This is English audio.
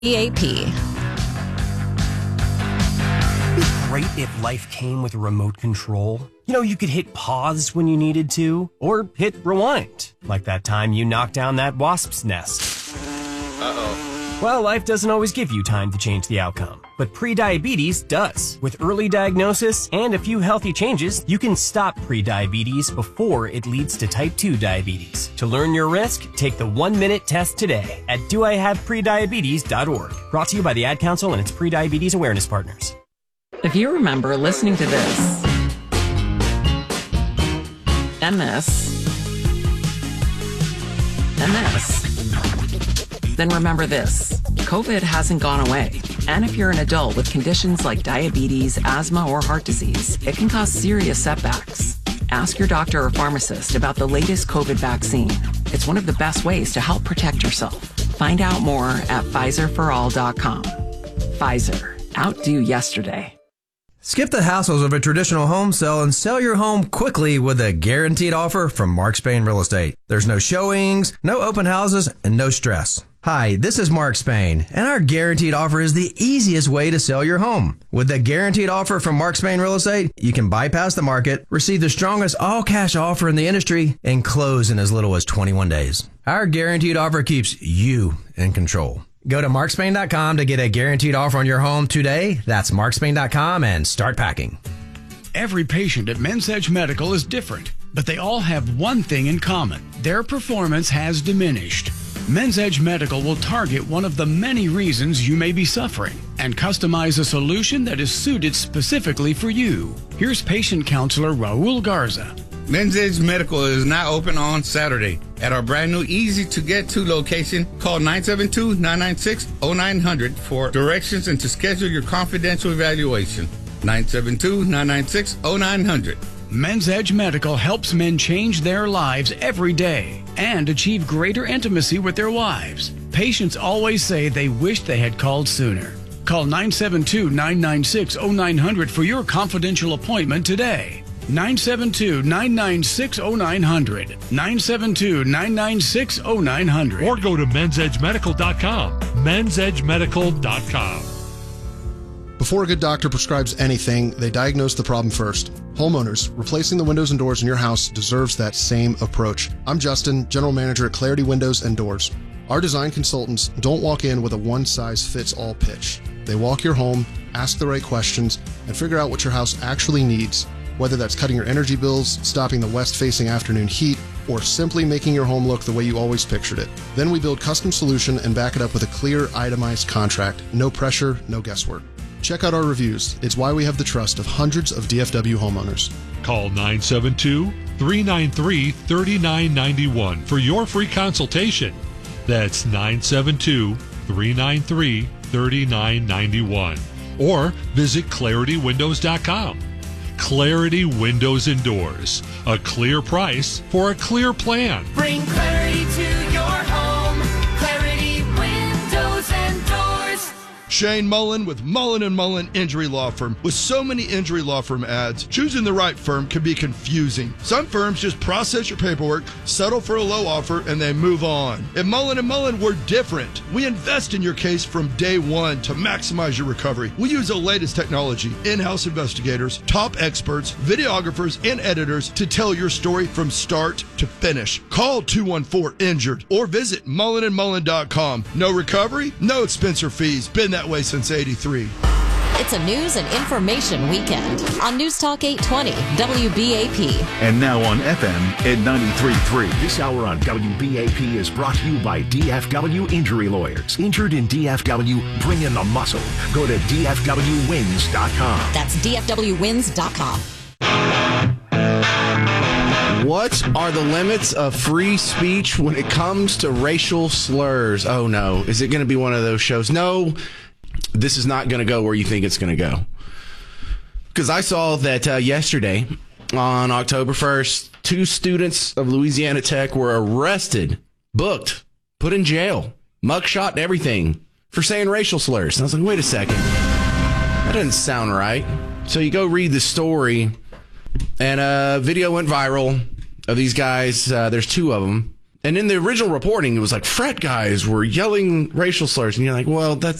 EAP. Great if life came with a remote control. You know, you could hit pause when you needed to, or hit rewind, like that time you knocked down that wasp's nest. Uh-oh. Well, life doesn't always give you time to change the outcome, but prediabetes does. With early diagnosis and a few healthy changes, you can stop prediabetes before it leads to type 2 diabetes. To learn your risk, take the 1-minute test today at doihaveprediabetes.org. Brought to you by the Ad Council and its prediabetes awareness partners. If you remember listening to this and this and this, then remember this. COVID hasn't gone away. And if you're an adult with conditions like diabetes, asthma, or heart disease, it can cause serious setbacks. Ask your doctor or pharmacist about the latest COVID vaccine. It's one of the best ways to help protect yourself. Find out more at PfizerForAll.com. Pfizer. Outdo yesterday. Skip the hassles of a traditional home sale and sell your home quickly with a guaranteed offer from Mark Spain Real Estate. There's no showings, no open houses, and no stress. Hi, this is Mark Spain, and our guaranteed offer is the easiest way to sell your home. With the guaranteed offer from Mark Spain Real Estate, you can bypass the market, receive the strongest all-cash offer in the industry, and close in as little as 21 days. Our guaranteed offer keeps you in control. Go to markspain.com to get a guaranteed offer on your home today. That's markspain.com and start packing. Every patient at Men's Edge Medical is different, but they all have one thing in common. Their performance has diminished. Men's Edge Medical will target one of the many reasons you may be suffering and customize a solution that is suited specifically for you. Here's patient counselor Raul Garza. Men's Edge Medical is now open on Saturday at our brand new easy-to-get-to location. Call 972-996-0900 for directions and to schedule your confidential evaluation. 972-996-0900. Men's Edge Medical helps men change their lives every day and achieve greater intimacy with their wives. Patients always say they wish they had called sooner. Call 972-996-0900 for your confidential appointment today. 972-996-0900. 972-996-0900. Or go to mensedgemedical.com. mensedgemedical.com. Before a good doctor prescribes anything, they diagnose the problem first. Homeowners, replacing the windows and doors in your house deserves that same approach. I'm Justin, General Manager at Clarity Windows and Doors. Our design consultants don't walk in with a one-size-fits-all pitch. They walk your home, ask the right questions, and figure out what your house actually needs, whether that's cutting your energy bills, stopping the west-facing afternoon heat, or simply making your home look the way you always pictured it. Then we build custom solution and back it up with a clear, itemized contract. No pressure, no guesswork. Check out our reviews. It's why we have the trust of hundreds of DFW homeowners. Call 972-393-3991 for your free consultation. That's 972-393-3991. Or visit ClarityWindows.com. Clarity Windows and Doors. A clear price for a clear plan. Bring clarity to your home. Clarity Windows and Doors. Shane Mullen with Mullen & Mullen Injury Law Firm. With so many injury law firm ads, choosing the right firm can be confusing. Some firms just process your paperwork, settle for a low offer, and they move on. At Mullen & Mullen, we're different. We invest in your case from day one to maximize your recovery. We use the latest technology, in-house investigators, top experts, videographers, and editors to tell your story from start to finish. Call 214-INJURED or visit mullenandmullen.com. No recovery, no expense or fees. Been that way since '83. It's a news and information weekend on News Talk 820 WBAP. And now on FM at 93.3. This hour on WBAP is brought to you by DFW Injury Lawyers. Injured in DFW, bring in the muscle. Go to DFWwins.com. That's DFWwins.com. What are the limits of free speech when it comes to racial slurs? Oh, no. Is it going to be one of those shows? No, this is not going to go where you think it's going to go. Because I saw that yesterday, on October 1st, 2 students of Louisiana Tech were arrested, booked, put in jail, mugshot and everything for saying racial slurs. And I was like, wait a second. That doesn't sound right. So you go read the story, and a video went viral of these guys. There's 2 of them. And in the original reporting, it was like frat guys were yelling racial slurs. And you're like, well,